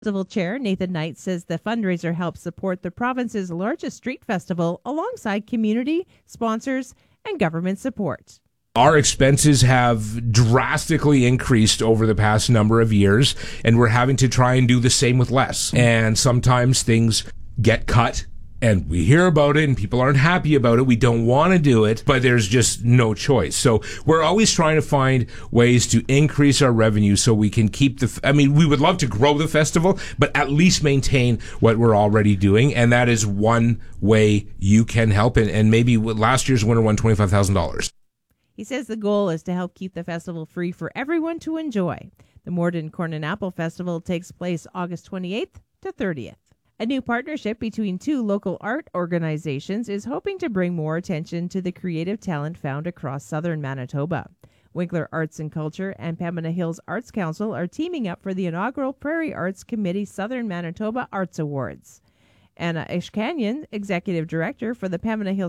Festival Chair Nathan Knight says the fundraiser helps support the province's largest street festival alongside community, sponsors, and government support. Our expenses have drastically increased over the past number of years, and we're having to try and do the same with less. And sometimes things get cut, and we hear about it, and people aren't happy about it. We don't want to do it, but there's just no choice. So we're always trying to find ways to increase our revenue so we can keep we would love to grow the festival, but at least maintain what we're already doing, and that is one way you can help. And maybe last year's winner won $25,000. He says the goal is to help keep the festival free for everyone to enjoy. The Morden Corn and Apple Festival takes place August 28th to 30th. A new partnership between two local art organizations is hoping to bring more attention to the creative talent found across southern Manitoba. Winkler Arts and Culture and Pembina Hills Arts Council are teaming up for the inaugural Prairie Arts Committee Southern Manitoba Arts Awards. Anna Ishkanyan, Executive Director for the Pembina Hills